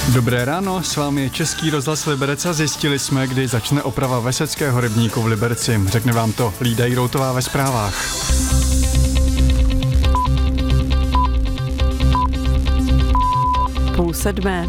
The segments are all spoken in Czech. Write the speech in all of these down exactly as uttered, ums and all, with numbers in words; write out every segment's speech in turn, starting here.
Dobré ráno, s vámi je Český rozhlas Liberec a zjistili jsme, kdy začne oprava Veseckého rybníku v Liberci. Řekne vám to Lída Jiroutová ve zprávách. Půl sedmé.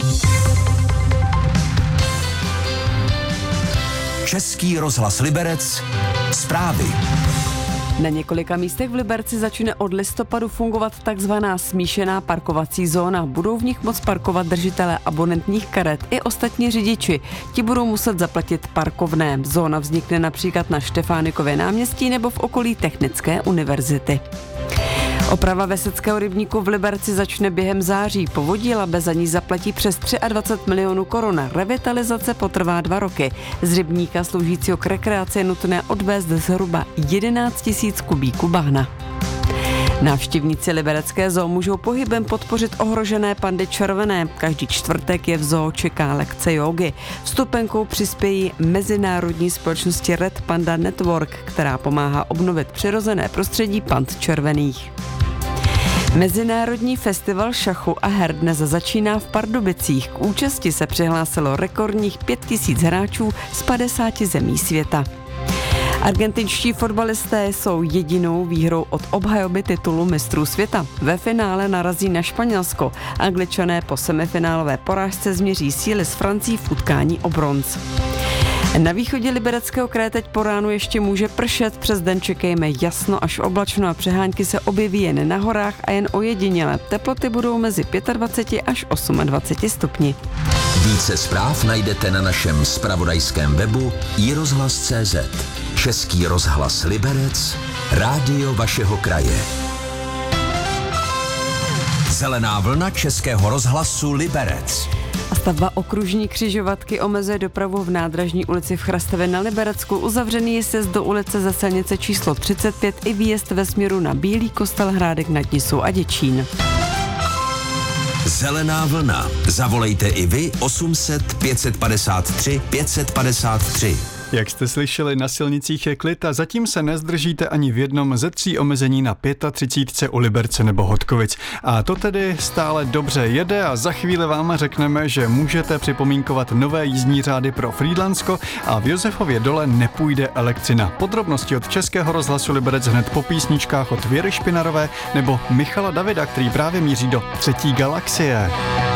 Český rozhlas Liberec, zprávy. Na několika místech v Liberci začne od listopadu fungovat takzvaná smíšená parkovací zóna. Budou v nich moc parkovat držitelé abonentních karet i ostatní řidiči. Ti budou muset zaplatit parkovné. Zóna vznikne například na Štefánikově náměstí nebo v okolí Technické univerzity. Oprava Veseckého rybníku v Liberci začne během září. Povodí Labe za ní zaplatí přes dvacet tři milionů korun. Revitalizace potrvá dva roky. Z rybníka sloužícího k rekreaci je nutné odvést zhruba jedenáct tisíc kubíků bahna. Návštěvníci liberecké zoo můžou pohybem podpořit ohrožené pandy červené. Každý čtvrtek je v zoo čeká lekce jógy. Vstupenkou přispějí mezinárodní společnosti Red Panda Network, která pomáhá obnovit přirozené prostředí pand červených. Mezinárodní festival šachu a her dnes začíná v Pardubicích. K účasti se přihlásilo rekordních pět tisíc hráčů z padesáti zemí světa. Argentinští fotbalisté jsou jedinou výhrou od obhajoby titulu mistrů světa. Ve finále narazí na Španělsko. Angličané po semifinálové porážce změří síly s Francií v utkání o bronz. Na východě Libereckého kraje teď po ránu ještě může pršet, přes den čekejme jasno až oblačno a přehánky se objeví jen na horách a jen ojediněle. Teploty budou mezi dvacet pět až dvacet osm stupni. Více zpráv najdete na našem zpravodajském webu i rozhlas tečka cé zet. Český rozhlas Liberec, rádio vašeho kraje. Zelená vlna Českého rozhlasu Liberec. A stavba okružní křižovatky omezuje dopravu v Nádražní ulici v Chrastově na Liberecku. Uzavřený je sjezd do ulice ze silnice číslo třicet pět i výjezd ve směru na Bílý Kostel, Hrádek nad Nisou a Děčín. Zelená vlna. Zavolejte i vy osm set pět padesát tři pět padesát tři. Jak jste slyšeli, na silnicích je klid a zatím se nezdržíte ani v jednom ze tří omezení na třicet pět u Liberce nebo Hodkovic. A to tedy stále dobře jede a za chvíli vám řekneme, že můžete připomínkovat nové jízdní řády pro Frýdlantsko a v Josefově dole nepůjde elektřina. Podrobnosti od Českého rozhlasu Liberec hned po písničkách od Věry Špinarové nebo Michala Davida, který právě míří do třetí galaxie.